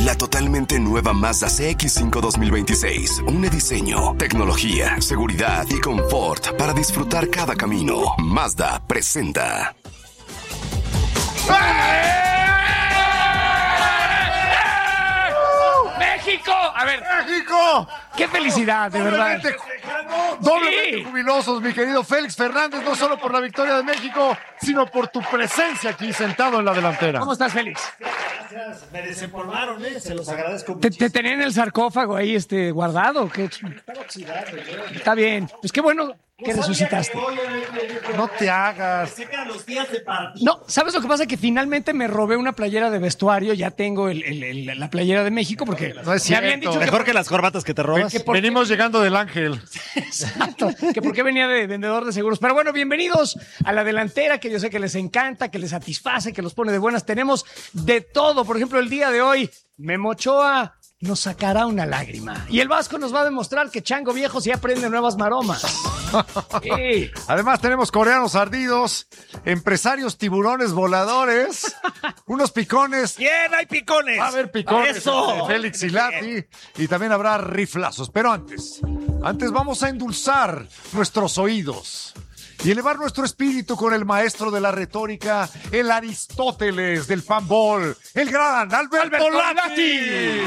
La totalmente nueva Mazda CX-5 2026. Un diseño, tecnología, seguridad y confort para disfrutar cada camino. Mazda presenta. ¡México! A ver, ¡México! ¡qué felicidad, de verdad! Doblemente Sí. jubilosos, mi querido Félix Fernández, no solo por la victoria de México, sino por tu presencia aquí sentado en la delantera. ¿Cómo estás, Félix? Gracias, me desempolvaron, se los agradezco ¿Te muchísimo. tenían el sarcófago ahí guardado? ¿Qué? Estaba oxidado, Está bien. Pues qué bueno que resucitaste. No te hagas. Se quedan los días de partido. No, ¿sabes lo que pasa? Que finalmente me robé una playera de vestuario. Ya tengo la playera de México porque No es me habían cierto. dicho Mejor que las corbatas que te robas. que por- Venimos llegando del Ángel. Exacto, que por qué venía de vendedor de seguros. Pero bueno, bienvenidos a la delantera, que yo sé que les encanta, que les satisface, que los pone de buenas. Tenemos de todo. Por ejemplo, el día de hoy, Memo Ochoa nos sacará una lágrima. Y el Vasco nos va a demostrar que Chango Viejo sí aprende nuevas maromas. Sí. Además tenemos coreanos ardidos, empresarios tiburones voladores, unos picones. ¡Bien, hay picones! Va a haber picones ¡Eso! entre Félix y Lati y también habrá riflazos. Pero antes vamos a endulzar nuestros oídos y elevar nuestro espíritu con el maestro de la retórica, el Aristóteles del fanball, el gran Alberto Lati.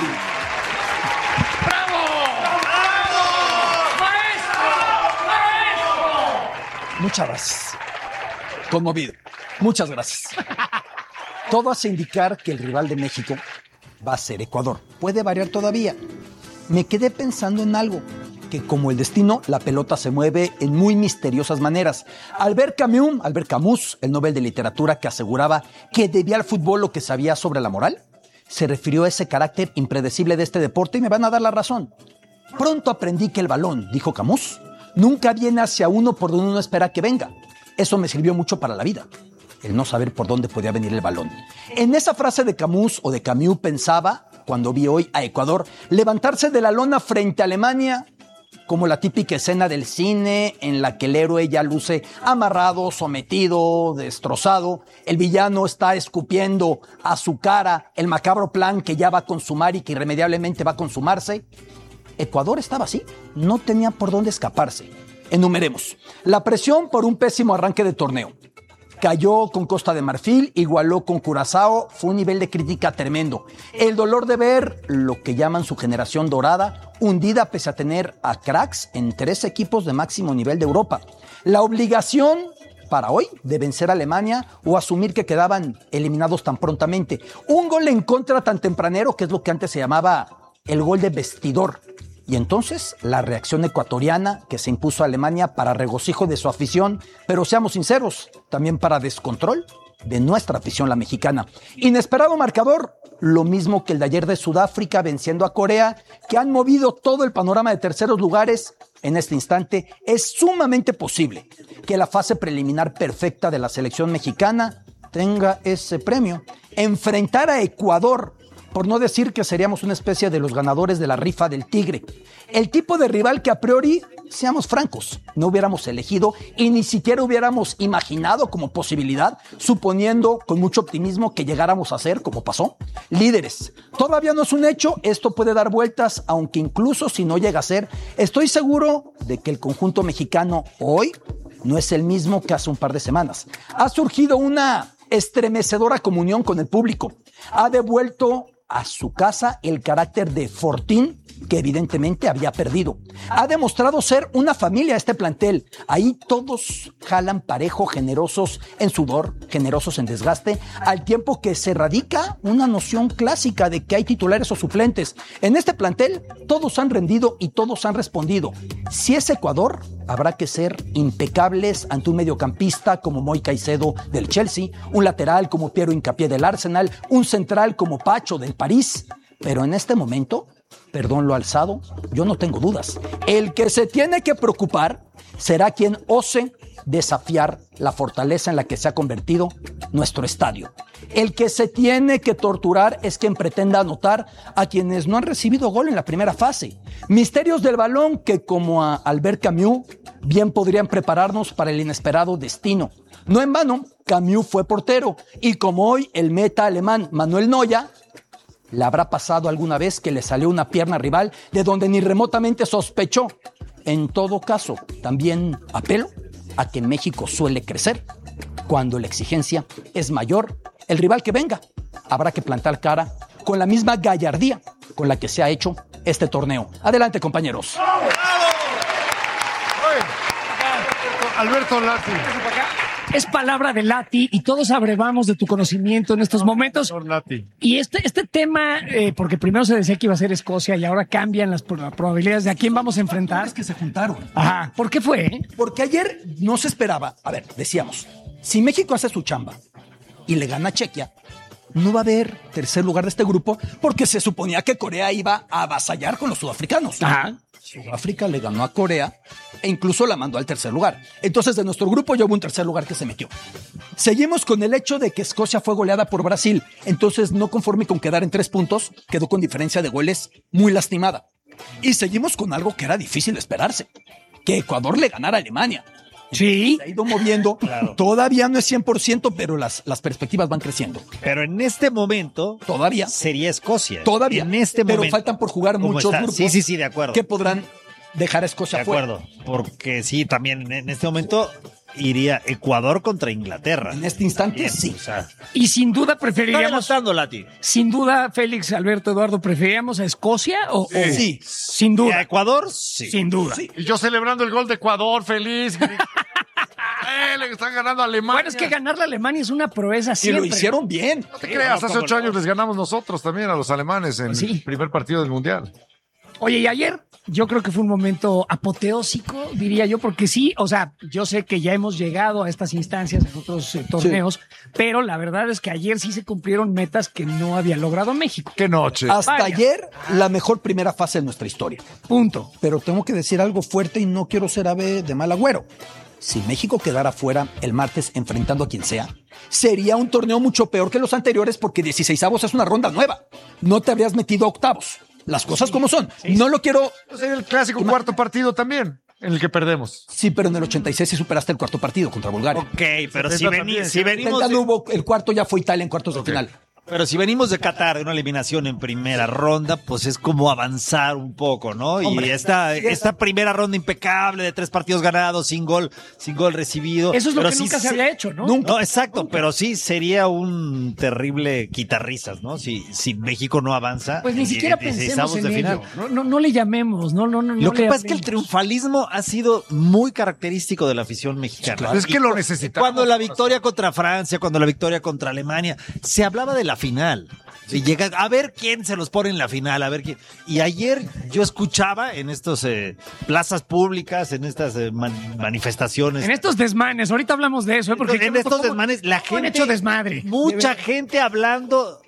Muchas gracias. Conmovido. Muchas gracias. Todo hace indicar que el rival de México va a ser Ecuador. Puede variar todavía. Me quedé pensando en algo, que como el destino, la pelota se mueve en muy misteriosas maneras. Albert Camus, el Nobel de Literatura que aseguraba que debía al fútbol lo que sabía sobre la moral, se refirió a ese carácter impredecible de este deporte y me van a dar la razón. Pronto aprendí que el balón, dijo Camus, nunca viene hacia uno por donde uno espera que venga. Eso me sirvió mucho para la vida, el no saber por dónde podía venir el balón. En esa frase de Camus o de Camus pensaba, cuando vi hoy a Ecuador levantarse de la lona frente a Alemania, como la típica escena del cine en la que el héroe ya luce amarrado, sometido, destrozado. El villano está escupiendo a su cara el macabro plan que ya va a consumar y que irremediablemente va a consumarse. Ecuador estaba así, no tenía por dónde escaparse. Enumeremos. La presión por un pésimo arranque de torneo. Cayó con Costa de Marfil, igualó con Curazao, fue un nivel de crítica tremendo. El dolor de ver lo que llaman su generación dorada, hundida pese a tener a cracks en 3 equipos de máximo nivel de Europa. La obligación para hoy de vencer a Alemania o asumir que quedaban eliminados tan prontamente. Un gol en contra tan tempranero, que es lo que antes se llamaba el gol de vestidor. Y entonces la reacción ecuatoriana que se impuso a Alemania para regocijo de su afición, pero seamos sinceros, también para descontrol de nuestra afición, la mexicana. Inesperado marcador, lo mismo que el de ayer de Sudáfrica venciendo a Corea, que han movido todo el panorama de terceros lugares. En este instante es sumamente posible que la fase preliminar perfecta de la selección mexicana tenga ese premio. Enfrentar a Ecuador, por no decir que seríamos una especie de los ganadores de la rifa del tigre. El tipo de rival que a priori, seamos francos, no hubiéramos elegido y ni siquiera hubiéramos imaginado como posibilidad, suponiendo con mucho optimismo que llegáramos a ser, como pasó, líderes. Todavía no es un hecho, esto puede dar vueltas, aunque incluso si no llega a ser, estoy seguro de que el conjunto mexicano hoy no es el mismo que hace un par de semanas. Ha surgido una estremecedora comunión con el público. Ha devuelto a su casa el carácter de fortín que evidentemente había perdido. Ha demostrado ser una familia este plantel. Ahí todos jalan parejo, generosos en sudor, generosos en desgaste, al tiempo que se radica una noción clásica de que hay titulares o suplentes. En este plantel todos han rendido y todos han respondido. Si es Ecuador, habrá que ser impecables ante un mediocampista como Moy Caicedo del Chelsea, un lateral como Piero Hincapié del Arsenal, un central como Pacho del París. Pero en este momento, perdón lo alzado, yo no tengo dudas. El que se tiene que preocupar será quien ose desafiar la fortaleza en la que se ha convertido nuestro estadio. El que se tiene que torturar es quien pretenda anotar a quienes no han recibido gol en la primera fase. Misterios del balón que, como a Albert Camus, bien podrían prepararnos para el inesperado destino. No en vano, Camus fue portero y como hoy el meta alemán Manuel Neuer ¿Le habrá pasado alguna vez que le salió una pierna rival de donde ni remotamente sospechó? En todo caso, también apelo a que México suele crecer cuando la exigencia es mayor. El rival que venga habrá que plantar cara con la misma gallardía con la que se ha hecho este torneo. Adelante, compañeros. Alberto Lati. Es palabra de Lati y todos abrevamos de tu conocimiento en estos momentos. Lati. Y este tema, porque primero se decía que iba a ser Escocia y ahora cambian las probabilidades de a quién vamos a enfrentar. Es que se juntaron. Ajá. ¿Por qué fue? Porque ayer no se esperaba. A ver, decíamos, si México hace su chamba y le gana a Chequia, no va a haber tercer lugar de este grupo porque se suponía que Corea iba a avasallar con los sudafricanos. Ajá. Sudáfrica le ganó a Corea e incluso la mandó al tercer lugar. Entonces, de nuestro grupo ya hubo un tercer lugar que se metió. Seguimos con el hecho de que Escocia fue goleada por Brasil. Entonces, no conforme con quedar en 3 puntos, quedó con diferencia de goles muy lastimada. Y seguimos con algo que era difícil de esperarse, que Ecuador le ganara a Alemania. Sí. Se ha ido moviendo. Claro. Todavía no es 100%, pero las perspectivas van creciendo. Pero en este momento Todavía. sería Escocia. Todavía. En este momento. Pero faltan por jugar ¿Cómo muchos está? grupos. Sí, de acuerdo. Que podrán dejar a Escocia De fuera. acuerdo. Porque sí, también en este momento iría Ecuador contra Inglaterra. En este instante, Bien, sí. O sea, Y sin duda está preferiríamos, adelantando, Lati. sin duda, Félix, Alberto, Eduardo, ¿preferiríamos a Escocia o? Sí. Sin ¿Y a duda. Ecuador? Sí. Sin duda. Y yo celebrando el gol de Ecuador, feliz. Le están ganando a Alemania. Bueno, es que ganarle a Alemania es una proeza Y siempre. lo hicieron bien. No te creas, hace 8 años les ganamos nosotros también a los alemanes en Sí. el primer partido del Mundial. Oye, y ayer yo creo que fue un momento apoteósico, diría yo, porque sí, o sea, yo sé que ya hemos llegado a estas instancias en otros torneos, pero la verdad es que ayer sí se cumplieron metas que no había logrado México. ¡Qué noche! Hasta Vaya. ayer, la mejor primera fase de nuestra historia. Punto. Pero tengo que decir algo fuerte y no quiero ser ave de mal agüero. Si México quedara fuera el martes enfrentando a quien sea, sería un torneo mucho peor que los anteriores porque 16avos es una ronda nueva. No te habrías metido a octavos. Las cosas como son. No lo quiero... Sería el clásico cuarto partido también, en el que perdemos. Sí, pero en el 86 sí superaste el cuarto partido contra Bulgaria. Ok, pero si, 70 también. si venimos... No hubo, el cuarto ya fue Italia en cuartos de final. Pero si venimos de Qatar, de una eliminación en primera ronda, pues es como avanzar un poco, ¿no? Hombre, y esta primera ronda impecable de 3 partidos ganados, sin gol recibido. Eso es lo Pero que sí nunca se había hecho, ¿no? No, exacto, pero sí sería un terrible quitarrisas, ¿no? Si México no avanza. Pues ni siquiera pensemos en ello. No le llamemos, no. Lo que le pasa es que el hablemos. triunfalismo ha sido muy característico de la afición mexicana. Claro. Es que lo necesitamos. Cuando la victoria contra Francia, cuando la victoria contra Alemania, se hablaba de la final. Y llega a ver quién se los pone en la final, a ver quién. Y ayer yo escuchaba en estos plazas públicas, en estas manifestaciones. En estos desmanes, ahorita hablamos de eso, ¿eh? Porque En estos ¿cómo- desmanes, la cómo han gente. hecho desmadre. Mucha gente hablando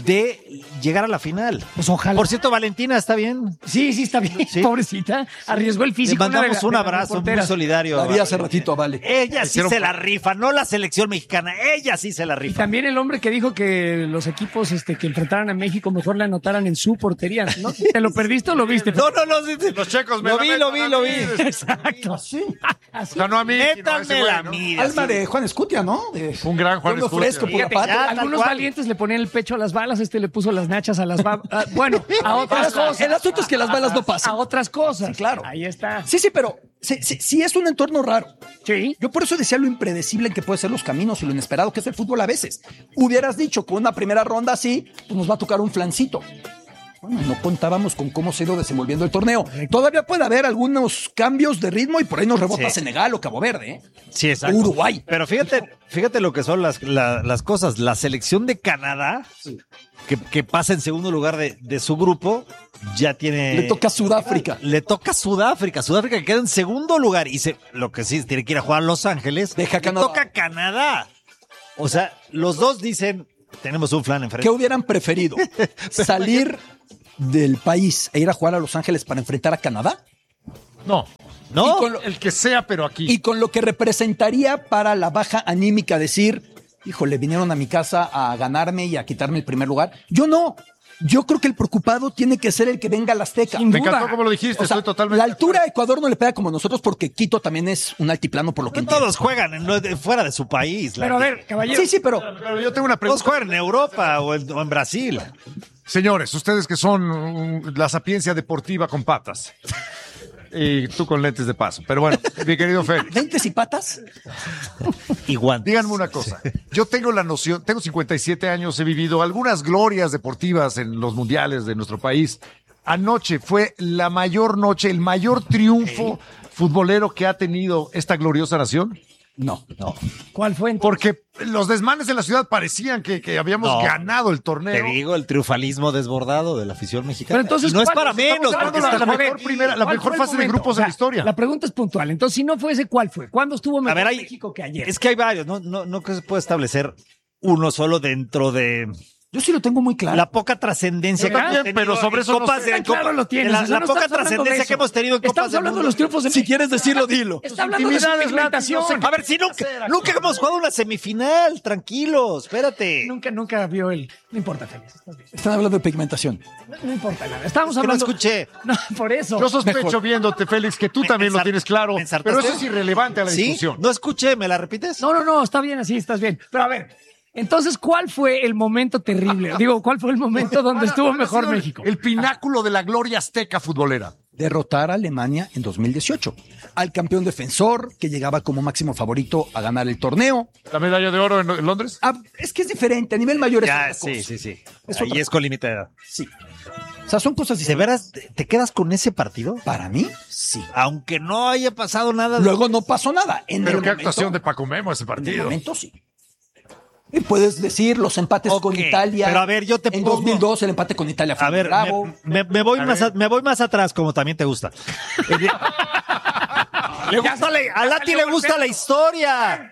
de llegar a la final. Pues ojalá. Por cierto, Valentina, ¿está bien? Sí, está bien, Sí. pobrecita. Arriesgó el Le físico. mandamos un una de las abrazo muy reporteras. solidario. La vi hace ratito, vale. Ella sí se la rifa, no la selección mexicana, ella sí se la Y rifa. también el hombre que dijo que los equipos que enfrentaran a México mejor le anotaran en su portería, ¿no? ¿Te lo perdiste o lo viste? No, sí, sí. Los checos me Lo la vi, meten lo vi, a lo mí. vi. Exacto. Sí. Así. O sea, no a mí, sino a ese Métanme güey, la ¿no? mía. Alma sí. de Juan Escutia, ¿no? Un gran Juan Uno Escutia. fresco, pura Fíjate, pata. ya, tal algunos cual. valientes le ponían el pecho a las balas, le puso las nachas a las balas. Bueno, a otras cosas. El asunto es que las balas no A pasan. otras cosas. Sí, claro. Ahí está. Sí, pero sí es un entorno raro. Sí. Yo por eso decía lo impredecible que puede ser los caminos y lo inesperado que es el fútbol a veces. Hubieras dicho con una primera ronda así, pues nos va a tocar un flancito. Bueno, no contábamos con cómo se ha ido desenvolviendo el torneo. Todavía puede haber algunos cambios de ritmo y por ahí nos rebota Sí. Senegal o Cabo Verde, ¿eh? Sí, exacto. Uruguay. Pero fíjate lo que son las cosas. La selección de Canadá, que pasa en segundo lugar de su grupo, ya tiene... Le toca a Sudáfrica. Le toca a Sudáfrica. Sudáfrica que queda en segundo lugar. Y lo que sí, tiene que ir a jugar a Los Ángeles. Deja Le Canadá. toca a Canadá. O sea, los dos dicen, tenemos un flan enfrente. ¿Qué hubieran preferido? ¿Salir del país e ir a jugar a Los Ángeles para enfrentar a Canadá? No, ¿No? Y con lo- el que sea, pero aquí. Y con lo que representaría para la baja anímica decir, híjole, vinieron a mi casa a ganarme y a quitarme el primer lugar. Yo no. Yo creo que el preocupado tiene que ser el que venga al Azteca. Sin Me duda. encantó como lo dijiste, O sea, estoy totalmente. la altura a Ecuador no le pega como nosotros porque Quito también es un altiplano por lo que entiendo. Todos juegan fuera de su país. Pero a ver, caballero. Sí, pero Pero yo tengo una Todos pregunta. juegan en Europa o en Brasil. Señores, ustedes que son la sapiencia deportiva con patas. Y tú con lentes de paso. Pero bueno, mi querido Félix. ¿Lentes y patas? Y guantes. Díganme una cosa. Yo tengo la noción, tengo 57 años, he vivido algunas glorias deportivas en los mundiales de nuestro país. Anoche fue la mayor noche, el mayor triunfo futbolero que ha tenido esta gloriosa nación. No. ¿Cuál fue? Porque los desmanes en la ciudad parecían que habíamos ganado el torneo. Te digo, el triunfalismo desbordado de la afición mexicana. Pero entonces, Y no es ¿cuál? para menos, Estamos porque hablando está de la ¿cuál mejor fue el fase de momento? grupos de la historia. La pregunta es puntual. Entonces, si no fue ese, ¿cuál fue? ¿Cuándo estuvo mejor A ver, México que ayer? Es que hay varios, no que se puede establecer uno solo dentro de Yo sí lo tengo muy claro. la poca trascendencia Yo que también, hemos tenido pero sobre en eso no copas sé. de Claro lo tienes. la, O sea, la no poca estamos hablando de trascendencia eso. que hemos tenido en copas Estamos del hablando de mundo. los triunfos de Si quieres decirlo, dilo. Está hablando de su intimidades, pigmentación. Lati, no sé. A ver, si nunca hemos jugado una semifinal, tranquilos, espérate. Nunca vio el... No importa, Félix. Estás bien. Están hablando de pigmentación. No importa nada. Estamos Que no hablando... escuché. No, por eso. Yo sospecho viéndote, Félix, que tú también lo ensar- tienes claro, me ensartaste. pero eso es irrelevante a la ¿Sí? discusión. No escuché, ¿me la repites? No, está bien así, estás bien. Pero a ver, entonces, ¿cuál fue el momento terrible? Digo, ¿cuál fue el momento donde estuvo mejor México? El pináculo de la gloria azteca futbolera. Derrotar a Alemania en 2018. Al campeón defensor, que llegaba como máximo favorito a ganar el torneo. La medalla de oro en Londres. Ah, es que es diferente, a nivel mayor es Ya, otra cosa. sí. Es Ahí otra es con límite de edad. Sí. O sea, son cosas ¿De diferentes. veras te quedas con ese partido? Para mí, sí. Aunque no haya pasado nada. Luego no pasó nada. En Pero el qué momento, actuación de Paco Memo ese En el partido. momento sí. Y puedes decir los empates Ok, con Italia. pero a ver, yo te En pongo- 2002 el empate con Italia fue A ver, bravo. me voy más atrás, como también te gusta. A Lati le gusta la historia.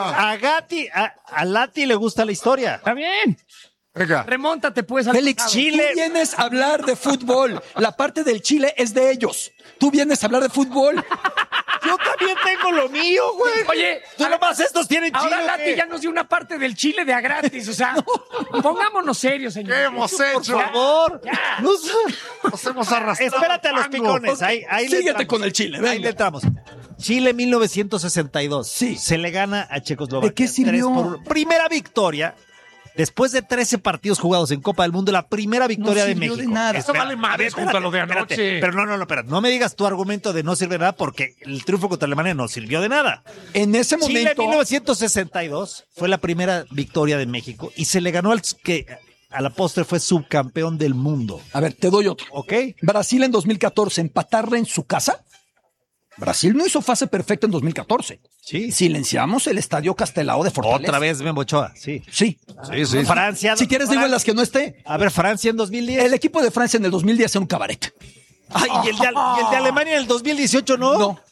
A Lati le gusta la historia. Está bien. Venga. Remóntate, pues, al Félix, pasado. Chile. Tú vienes a hablar de fútbol. La parte del Chile es de ellos. Tú vienes a hablar de fútbol. Yo también tengo lo mío, güey. Oye, tú nomás estos tienen Chile. ahora ¿o Lati qué? ya nos dio una parte del Chile de a gratis. O sea, pongámonos serios, señor. ¿Qué hemos Por hecho? favor. Ya. No sé. Nos hemos arrastrado. Espérate a los fango. picones. Ahí le Síguete entramos. con el Chile, Ahí venga. le entramos. Chile 1962. Sí. Se le gana a Checoslovaquia. ¿De qué sirvió? 3-1. Primera victoria. Después de 13 partidos jugados en Copa del Mundo, la primera victoria No de sirvió de México. nada. Eso vale madres junto a lo de anoche. Pero no, espérate. No me digas tu argumento de no sirve de nada porque el triunfo contra Alemania no sirvió de nada. En ese Chile momento. 1962 fue la primera victoria de México y se le ganó al que a la postre fue subcampeón del mundo. A ver, te doy otro. ¿Ok? Brasil en 2014, empatarla en su casa. Brasil no hizo fase perfecta en 2014. Sí. Silenciamos el estadio Castelao de Fortaleza. Otra vez Memo Ochoa, sí. Sí. Sí. Francia. Si quieres, digo en las que no esté. A ver, Francia en 2010. El equipo de Francia en el 2010 era un cabaret. Ay, y el de Alemania en el 2018 no. No.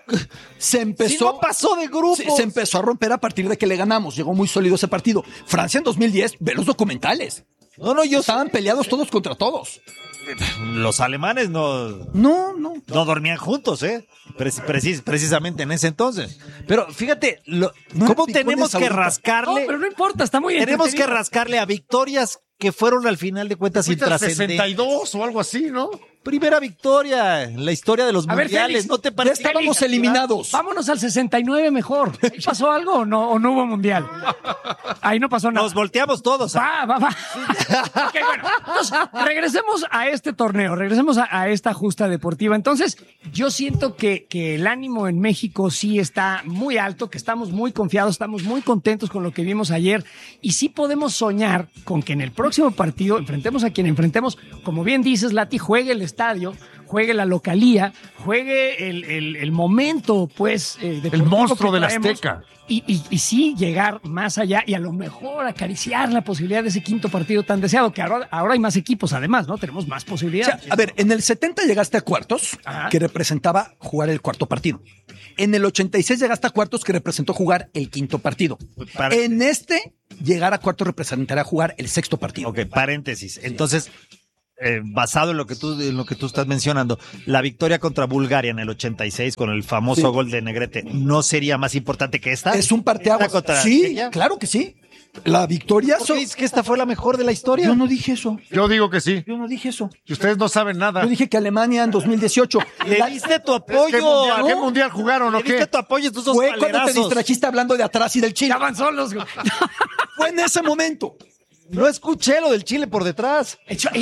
Se Si empezó. no pasó de grupo. Se empezó a romper a partir de que le ganamos. Llegó muy sólido ese partido. Francia en 2010, ve los documentales. No, yo Estaban peleados todos contra todos. Los alemanes no No. dormían juntos, ¿eh? Precisamente en ese entonces. Pero fíjate, No ¿cómo era tenemos picones que ahorita. No, rascarle? pero no importa, está muy Tenemos que entretenido. rascarle a victorias que fueron al final de cuentas Fuiste al intrascendentes. 62 o algo así, ¿no? Primera victoria en la historia de los A ver, mundiales, Félix, ¿no te Ya parece? estábamos eliminados. Vámonos al 69 mejor. ¿Ahí pasó algo o no hubo mundial? Ahí no pasó nada. Nos volteamos todos. Va. Ok, bueno, entonces, regresemos a este torneo, regresemos a esta justa deportiva. Entonces, yo siento que el ánimo en México sí está muy alto, que estamos muy confiados, estamos muy contentos con lo que vimos ayer y sí podemos soñar con que en el próximo partido enfrentemos a quien enfrentemos, como bien dices, Lati, juegue el estadio, juegue la localía, juegue el momento, pues, deportivo monstruo que del traemos. Azteca. Y sí llegar más allá y a lo mejor acariciar la posibilidad de ese quinto partido tan deseado, que ahora hay más equipos además, ¿no? Tenemos más O sea, posibilidades. a ver, en el 70 llegaste a cuartos, Ajá. que representaba jugar el cuarto partido. En el 86 llegaste a cuartos, que representó jugar el quinto partido. En este, llegar a cuartos representaría jugar el sexto partido. Ok, paréntesis. Entonces, basado en lo que tú estás mencionando, la victoria contra Bulgaria en el 86 con el famoso Sí. gol de Negrete, ¿no sería más importante que esta? Es un parteaguas. ¿Esta contra Sí, Argelia? claro que sí. La victoria... ¿Por qué dices que esta fue la mejor de la historia? Yo no dije eso. Yo digo que sí. Yo no dije eso. Y ustedes no saben nada. Yo dije que Alemania en 2018. Le diste tu apoyo. ¿Qué mundial jugaron o Le diste qué? tu apoyo, tú sos Fue cuando te palerazos. distrajiste hablando de atrás y del Chile. Ya van solos, güey. Fue en ese momento. No escuché lo del chile por detrás.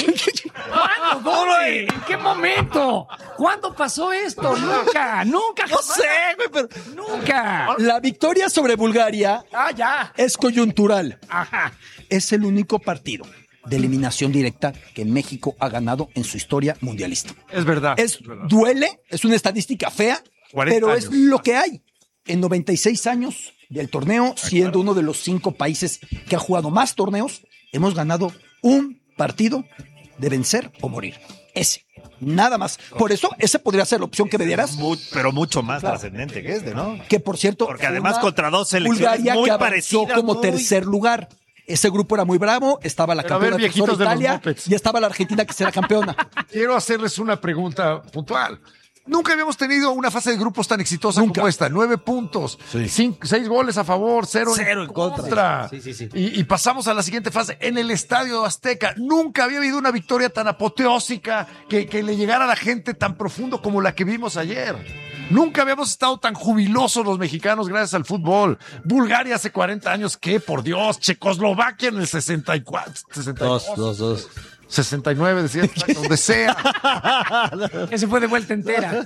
¿Cuándo? ¿Dónde? ¿En qué momento? ¿Cuándo pasó esto? Nunca, nunca. No sé, güey, pero... Nunca. La victoria sobre Bulgaria Ya. es coyuntural. Ajá. Es el único partido de eliminación directa que México ha ganado en su historia mundialista. Es verdad. Duele, es una estadística fea, 40 pero años. es lo que hay. En 96 años del torneo, siendo uno de los 5 países que ha jugado más torneos, hemos ganado un partido de vencer o morir. Ese. Nada más. Por eso, ese podría ser la opción que me dieras. Pero mucho más trascendente que este, ¿no? Que por cierto, Porque fue además una contra dos selecciones Bulgaria muy que avanzó parecidas, como muy- tercer lugar. Ese grupo era muy bravo, estaba la Pero a ver, campeona viejitos defensora de los Italia Muppets. y estaba la Argentina que será campeona. Quiero hacerles una pregunta puntual. Nunca habíamos tenido una fase de grupos tan exitosa como esta. 9 puntos, 6 goles a favor, 0 en contra. Sí. Y pasamos a la siguiente fase en el Estadio Azteca. Nunca había habido una victoria tan apoteósica que le llegara a la gente tan profundo como la que vimos ayer. Nunca habíamos estado tan jubilosos los mexicanos gracias al fútbol. Bulgaria hace 40 años, ¿qué? Por Dios. Checoslovaquia en el 64. 2. 69, decía, donde sea. Ese fue de vuelta entera.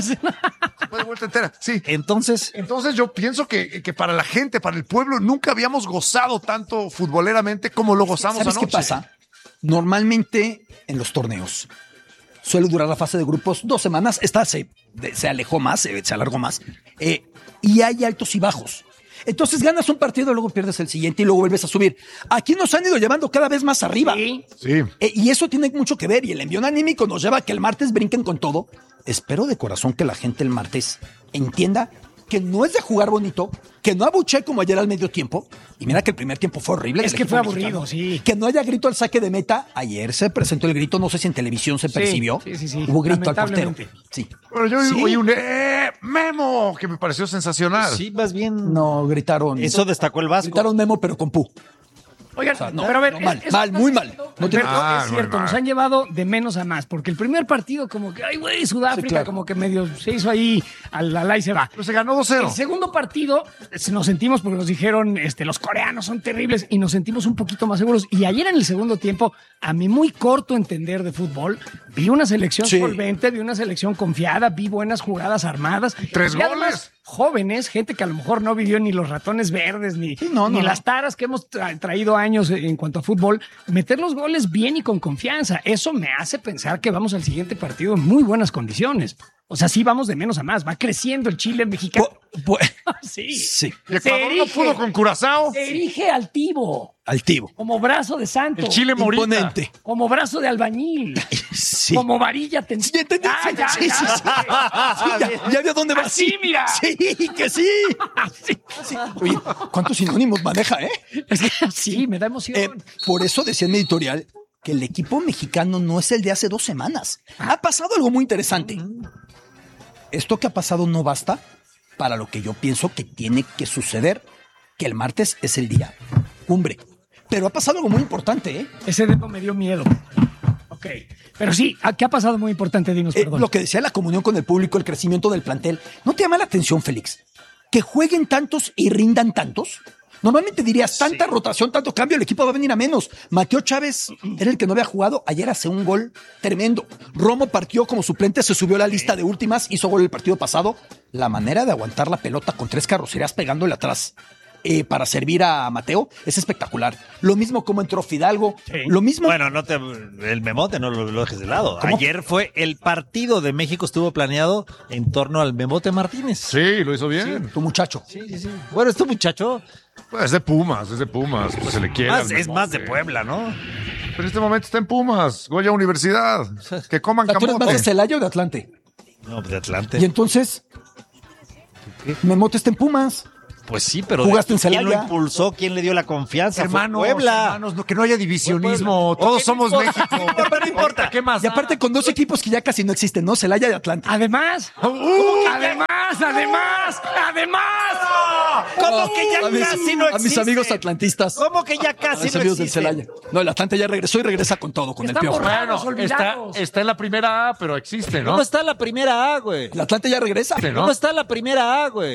Fue de vuelta entera, sí. Entonces, Yo pienso que para la gente, para el pueblo, nunca habíamos gozado tanto futboleramente como lo gozamos ¿Sabes anoche. qué pasa? Normalmente en los torneos suele durar la fase de grupos 2 semanas. Esta se alejó más, se alargó más. Y hay altos y bajos. Entonces ganas un partido, luego pierdes el siguiente y luego vuelves a subir. Aquí nos han ido llevando cada vez más arriba. Sí. Sí. Y eso tiene mucho que ver. Y el envión anímico nos lleva a que el martes brinquen con todo. Espero de corazón que la gente el martes entienda que no es de jugar bonito, que no abuché como ayer al medio tiempo. Y mira que el primer tiempo fue horrible. Es del que equipo fue aburrido, mexicano. sí. Que no haya grito al saque de meta. Ayer se presentó el grito, no sé si en televisión se percibió. Sí. Hubo grito al portero. Lamentablemente. Sí. Bueno, yo Sí. oí un Memo que me pareció sensacional. sí, más bien... No, gritaron. Eso destacó el Vasco. Gritaron Memo, pero con pu. Oigan, no, pero a ver, no, mal, eso mal, está muy diciendo, mal. No tiene- Alberto, Ah, es muy cierto, mal. nos han llevado de menos a más, porque el primer partido como que, ay güey, Sudáfrica, Sí, claro. como que medio se hizo ahí, al y se va. Pero se ganó 2-0. El segundo partido nos sentimos porque nos dijeron, los coreanos son terribles y nos sentimos un poquito más seguros. Y ayer en el segundo tiempo, a mi muy corto entender de fútbol, vi una selección Sí. solvente, vi una selección confiada, vi buenas jugadas armadas. 3 Y además, goles. jóvenes, gente que a lo mejor no vivió ni los ratones verdes, ni no, las taras que hemos traído años en cuanto a fútbol, meter los goles bien y con confianza. Eso me hace pensar que vamos al siguiente partido en muy buenas condiciones. O sea, sí vamos de menos a más, va creciendo el Chile mexicano. Sí. Sí. Y Ecuador no pudo con Curazao. Se erige altivo, Altivo. como brazo de santo, El Chile morita. Imponente. como brazo de albañil, Sí. como varilla tendida. Sí, entendí. Sí, sí, sí. Sí, ya veo dónde va. Así, mira. Sí, que sí. Sí. Oye, ¿cuántos sinónimos maneja, Es que sí, me da emoción. Por eso decía en mi editorial que el equipo mexicano no es el de hace 2 semanas. Ha pasado algo muy interesante. Esto que ha pasado no basta para lo que yo pienso que tiene que suceder, que el martes es el día cumbre. Pero ha pasado algo muy importante, ¿eh? Ese dedo me dio miedo. Ok. Pero sí, ¿qué ha pasado muy importante? Dinos, perdón. Lo que decía la comunión con el público, el crecimiento del plantel. ¿No te llama la atención, Félix? Que jueguen tantos y rindan tantos. Normalmente dirías, tanta rotación, tanto cambio, el equipo va a venir a menos. Mateo Chávez era el que no había jugado. Ayer hace un gol tremendo. Romo partió como suplente, se subió a la lista de últimas, hizo gol el partido pasado. La manera de aguantar la pelota con 3 carrocerías pegándole atrás para servir a Mateo es espectacular. Lo mismo como entró Fidalgo. Sí. Lo mismo. Bueno, el memote no lo dejes de lado. ¿Cómo? Ayer fue el partido de México, estuvo planeado en torno al Memote Martínez. Sí, lo hizo bien. Tu muchacho. Sí. Bueno, este muchacho Pues es de Pumas. Pues se le quiere. es más de Puebla, ¿no? Pero en este momento está en Pumas. Goya Universidad. Que coman ¿Tú eres más de camote. Celaya o de Atlante? No, de Atlante. Y entonces, Memote está en Pumas. Pues sí, pero ¿Jugaste en ¿quién lo Celaya? impulsó? ¿Quién le dio la confianza? Fue Hermanos, Puebla. hermanos, que no haya divisionismo. Puebla. Todos somos No México. importa. Pero no importa. ¿Qué más? Y aparte con 2 equipos que ya casi no existen, ¿no? Celaya y Atlante. Además, además. ¿Cómo que ya A mis- casi no existe? A mis amigos atlantistas. ¿Cómo que ya A casi mis no amigos del existe? Celaya. No, el Atlante ya regresó y regresa con todo, con Están el piojo. borrados, olvidados. Está en la primera A, pero existe, ¿no? ¿Cómo está la primera A, güey? El Atlante ya regresa. ¿no? ¿Cómo está la primera A, güey?